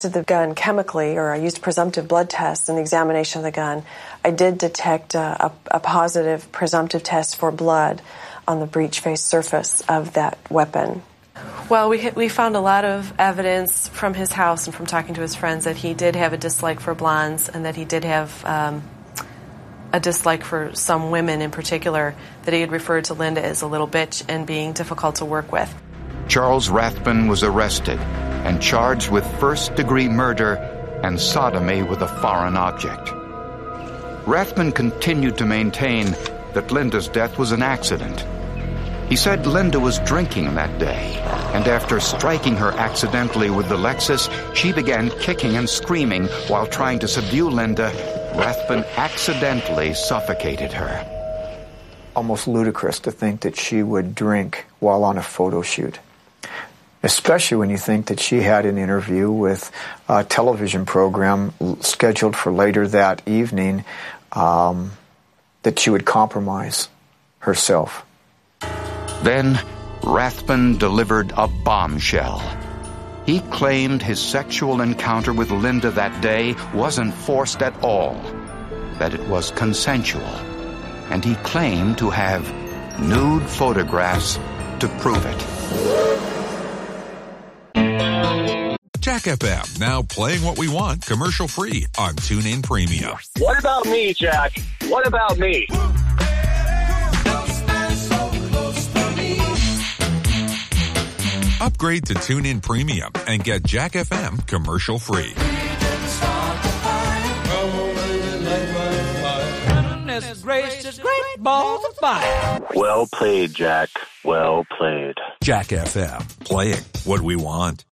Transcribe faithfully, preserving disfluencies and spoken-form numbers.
Did the gun chemically, or I used presumptive blood tests in the examination of the gun. I did detect a, a, a positive presumptive test for blood on the breech face surface of that weapon. Well, we we found a lot of evidence from his house and from talking to his friends that he did have a dislike for blondes and that he did have um, a dislike for some women in particular, that he had referred to Linda as a little bitch and being difficult to work with. Charles Rathbun was arrested and charged with first-degree murder and sodomy with a foreign object. Rathbun continued to maintain that Linda's death was an accident. He said Linda was drinking that day, and after striking her accidentally with the Lexus, she began kicking and screaming while trying to subdue Linda. Rathbun accidentally suffocated her. Almost ludicrous to think that she would drink while on a photo shoot, especially when you think that she had an interview with a television program scheduled for later that evening, um, that she would compromise herself. Then Rathbun delivered a bombshell. He claimed his sexual encounter with Linda that day wasn't forced at all, that it was consensual, and he claimed to have nude photographs to prove it. Jack F M, now playing what we want commercial-free on TuneIn Premium. What about me, Jack? What about me? Upgrade to TuneIn Premium and get Jack F M commercial-free. Gracious, great balls of fire. Well played, Jack. Well played. Jack F M, playing what we want.